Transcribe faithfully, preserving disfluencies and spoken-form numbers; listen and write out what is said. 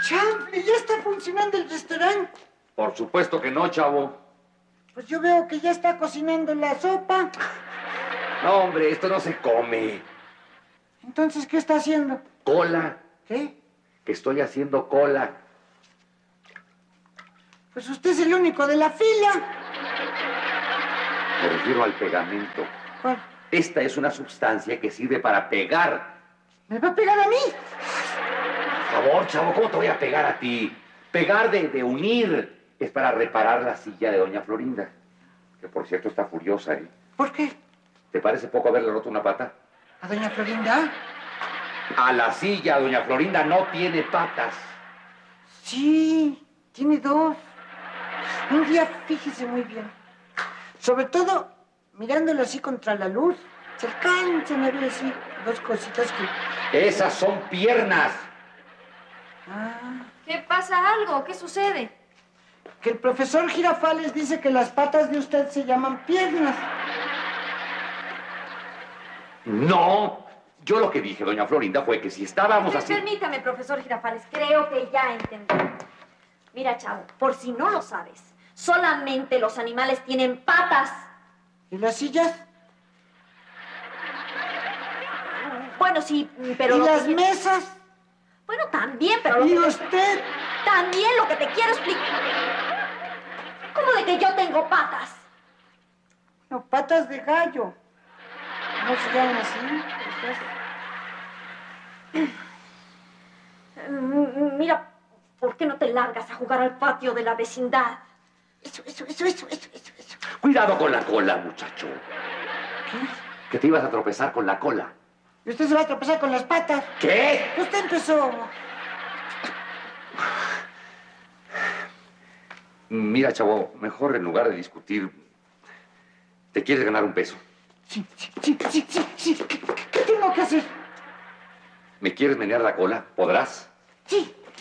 Chanfle, ¿ya está funcionando el restaurante? Por supuesto que no, chavo. Pues yo veo que ya está cocinando la sopa. No, hombre, esto no se come. Entonces, ¿qué está haciendo? Cola. ¿Qué? Que estoy haciendo cola. Pues usted es el único de la fila. Me refiero al pegamento. ¿Cuál? Esta es una sustancia que sirve para pegar. ¿Me va a pegar a mí? Por favor, chavo, ¿cómo te voy a pegar a ti? Pegar de, de unir es para reparar la silla de doña Florinda. Que, por cierto, está furiosa, ¿eh? ¿Por qué? ¿Te parece poco haberle roto una pata? ¿A doña Florinda? A la silla, doña Florinda no tiene patas. Sí, tiene dos. Un día, fíjese muy bien. Sobre todo, mirándolo así contra la luz, se alcanzan a ver así dos cositas que... Esas son piernas. Ah, ¿Qué pasa algo? ¿Qué sucede? que el profesor Girafales dice que las patas de usted se llaman piernas. No. Yo lo que dije, doña Florinda, fue que si estábamos así... Permítame, profesor Girafales. Creo que ya entendí. Mira, chavo, por si no lo sabes, solamente los animales tienen patas. ¿Y las sillas? Bueno, sí, pero... ¿Y lo las que... mesas? Bueno, también, pero... Lo ¿Y que te- usted? También lo que te quiero explicar... ¿Cómo de que yo tengo patas? No, patas de gallo. ¿No se llaman así? Mm, Mira, ¿por qué no te largas a jugar al patio de la vecindad? Eso, eso, eso, eso, eso, eso, eso. Cuidado con la cola, muchacho. ¿Qué? Que te ibas a tropezar con la cola. ¿Y usted se va a tropezar con las patas? ¿Qué? Usted empezó. Mira, chavo, mejor en lugar de discutir, ¿te quieres ganar un peso? Sí, sí, sí, sí, sí, sí. ¿Qué, qué- qué tengo que hacer? ¿Me quieres menear la cola? ¿Podrás? Sí,